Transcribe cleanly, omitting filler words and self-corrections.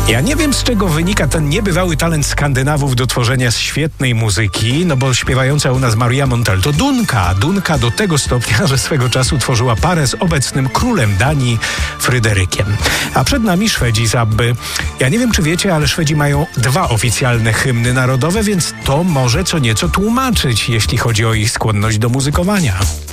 Ja nie wiem, z czego wynika ten niebywały talent Skandynawów do tworzenia świetnej muzyki, no bo śpiewająca u nas Maria Montell to Dunka do tego stopnia, że swego czasu tworzyła parę z obecnym królem Danii, Fryderykiem. A przed nami Szwedzi z ABBY. Ja nie wiem, czy wiecie, ale Szwedzi mają 2 oficjalne hymny narodowe, więc to może co nieco tłumaczyć, jeśli chodzi o ich skłonność do muzykowania.